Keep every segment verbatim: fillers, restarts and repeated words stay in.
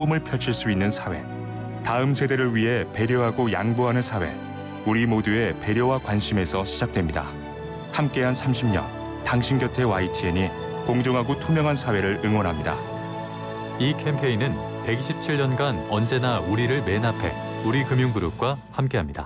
꿈을 펼칠 수 있는 사회. 다음 세대를 위해 배려하고 양보하는 사회. 우리 모두의 배려와 관심에서 시작됩니다. 함께한 삼십 년, 당신 곁에 와이티엔이 공정하고 투명한 사회를 응원합니다. 이 캠페인은 백이십칠 년간 언제나 우리를 맨 앞에 우리금융그룹과 함께합니다.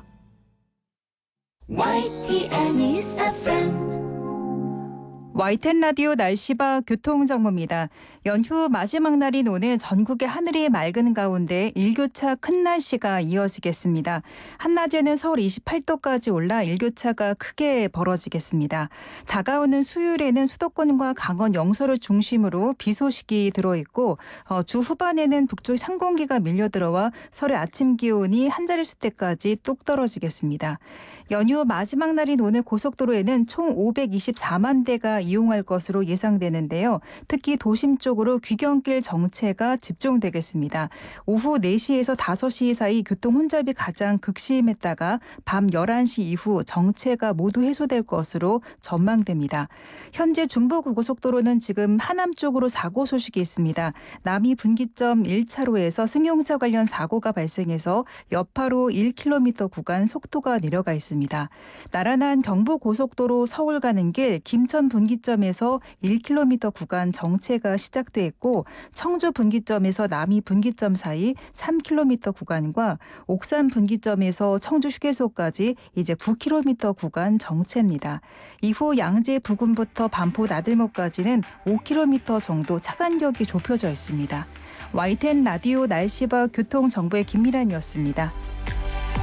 와이티엔 News 에프엠 와이티엔 라디오 날씨와 교통정보입니다. 연휴 마지막 날인 오늘 전국의 하늘이 맑은 가운데 일교차 큰 날씨가 이어지겠습니다. 한낮에는 서울 이십팔 도까지 올라 일교차가 크게 벌어지겠습니다. 다가오는 수요일에는 수도권과 강원 영서를 중심으로 비 소식이 들어있고 어, 주 후반에는 북쪽 상공기가 밀려들어와 서울의 아침 기온이 한 자릿수 때까지 뚝 떨어지겠습니다. 연휴 마지막 날인 오늘 고속도로에는 총 오백이십사만 대가 이용할 것으로 예상되는데요. 특히 도심 쪽으로 귀경길 정체가 집중되겠습니다. 오후 네 시에서 다섯 시 사이 교통 혼잡이 가장 극심했다가 밤 열한 시 이후 정체가 모두 해소될 것으로 전망됩니다. 현재 중부고속도로는 지금 하남 쪽으로 사고 소식이 있습니다. 남이 분기점 일 차로에서 승용차 관련 사고가 발생해서 여파로 일 킬로미터 구간 속도가 내려가 있습니다. 나란한 경부고속도로 서울 가는 길 김천 분기점에서 일 킬로미터 구간 정체가 시작돼 있고 청주 분기점에서 남이 분기점 사이 삼 킬로미터 구간과 옥산 분기점에서 청주 휴게소까지 이제 구 킬로미터 구간 정체입니다. 이후 양재 부근부터 반포 나들목까지는 오 킬로미터 정도 차 간격이 좁혀져 있습니다. 와이티엔 라디오 날씨와 교통정보의 김미란이었습니다.